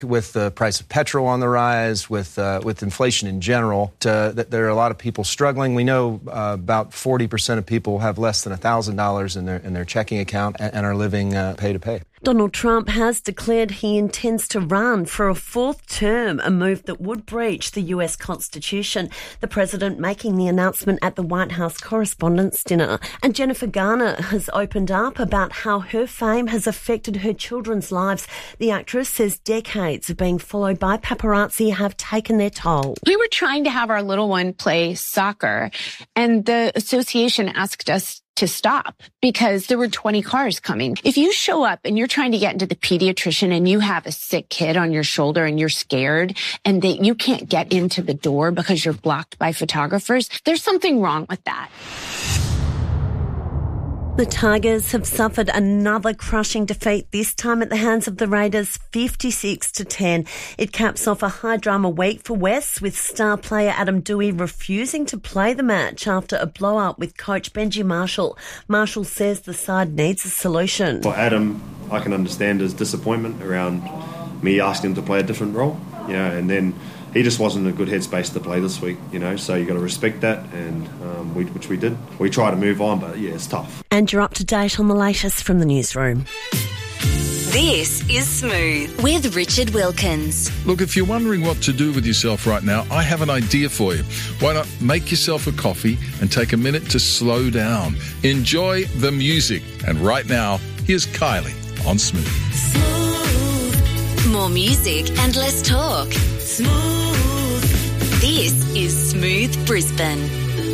With the price of petrol on the rise, with inflation in general, that there are a lot of people struggling. We know about 40% of people have less than $1,000 in their checking account and are living pay to pay. Donald Trump has declared he intends to run for a fourth term, a move that would breach the US Constitution. The president making the announcement at the White House Correspondents' Dinner. And Jennifer Garner has opened up about how her fame has affected her children's lives. The actress says decades of being followed by paparazzi have taken their toll. We were trying to have our little one play soccer, and the association asked us to stop because there were 20 cars coming. If you show up and you're trying to get into the pediatrician and you have a sick kid on your shoulder and you're scared and that you can't get into the door because you're blocked by photographers, there's something wrong with that. The Tigers have suffered another crushing defeat, this time at the hands of the Raiders, 56-10. It caps off a high-drama week for West, with star player Adam Doueihi refusing to play the match after a blow-up with coach Benji Marshall. Marshall says the side needs a solution. For Adam, I can understand his disappointment around me asking him to play a different role, and then he just wasn't in a good headspace to play this week, so you got to respect that, and which we did. We try to move on, but it's tough. And you're up to date on the latest from the newsroom. This is Smooth with Richard Wilkins. Look, if you're wondering what to do with yourself right now, I have an idea for you. Why not make yourself a coffee and take a minute to slow down? Enjoy the music. And right now, here's Kylie on Smooth. More music and less talk. Smooth. This is Smooth Brisbane.